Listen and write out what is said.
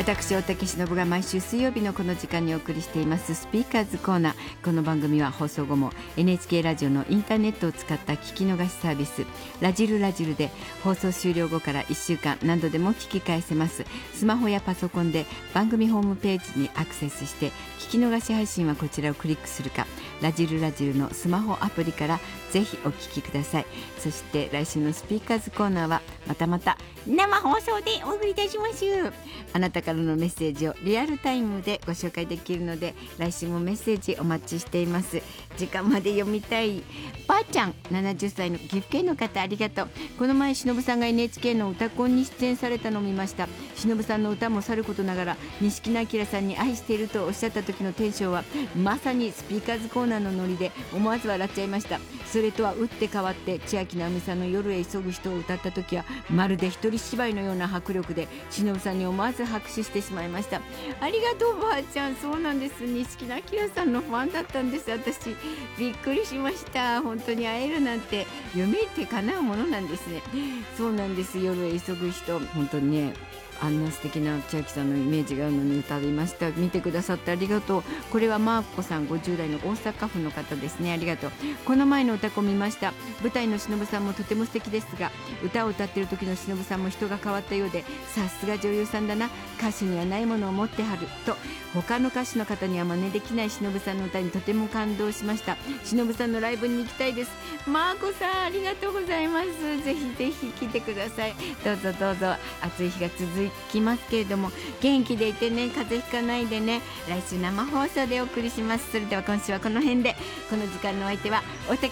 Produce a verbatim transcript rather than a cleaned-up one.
私大竹しのぶが毎週水曜日のこの時間にお送りしていますスピーカーズコーナー。この番組は放送後も エヌエイチケー ラジオのインターネットを使った聞き逃しサービスラジルラジルで放送終了後からいっしゅうかん何度でも聞き返せます。スマホやパソコンで番組ホームページにアクセスして聞き逃し配信はこちらをクリックするか、ラジルラジルのスマホアプリからぜひお聞きください。そして来週のスピーカーズコーナーはまたまた生放送でお送りいたします。あなたからのメッセージをリアルタイムでご紹介できるので来週もメッセージお待ちしています。時間まで読みたい。ばあちゃんななじゅっさいの岐阜県の方、ありがとう。この前しのぶさんが エヌエイチケー の歌コンに出演されたのを見ました。しのぶさんの歌もさることながら錦野旦さんに愛しているとおっしゃった時のテンションはまさにスピーカーズコーナーのノリで思わず笑っちゃいました。それとは打って変わって千秋直美さんの夜へ急ぐ人を歌った時はまるで一人芝居のような迫力でしのぶさんに思わず拍手してしまいました。ありがとうばあちゃん。そうなんです、錦野旦さんのファンだったんです。私びっくりしました。本当に会えるなんて夢って叶うものなんですね。そうなんです。夜へ急ぐ人、本当にね、あんな素敵な千秋さんのイメージがあるのに歌いました。見てくださってありがとう。これはマーコさんごじゅう代の大阪府の方ですね。ありがとう。この前の歌子見ました。舞台のしのぶさんもとても素敵ですが、歌を歌っている時のしのぶさんも人が変わったようで、さすが女優さんだな、歌手にはないものを持ってはると他の歌手の方には真似できないしのぶさんの歌にとても感動しました。しのぶさんのライブに行きたいです。マーコさんありがとうございます。ぜひぜひ来てください。どうぞどうぞ。暑い日が続いきますけれども元気でいてね、風邪ひかないでね。来週生放送でお送りします。それでは今週はこの辺で、この時間のお相手は大竹